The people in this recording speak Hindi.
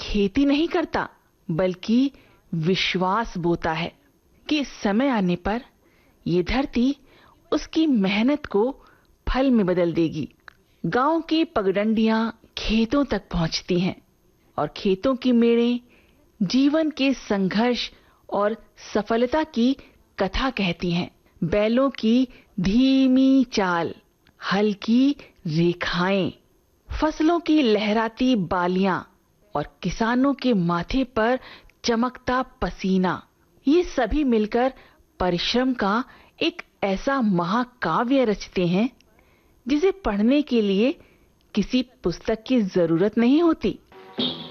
खेती नहीं करता, बल्कि विश्वास बोता है कि समय आने पर ये धरती उसकी मेहनत को फल में बदल देगी। गांव की पगडंडियां खेतों तक पहुंचती हैं और खेतों की मेड़ें जीवन के संघर्ष और सफलता की कथा कहती हैं। बैलों की धीमी चाल, हल की रेखाएं, फसलों की लहराती बालियां और किसानों के माथे पर चमकता पसीना, ये सभी मिलकर परिश्रम का एक ऐसा महाकाव्य रचते हैं जिसे पढ़ने के लिए किसी पुस्तक की जरूरत नहीं होती।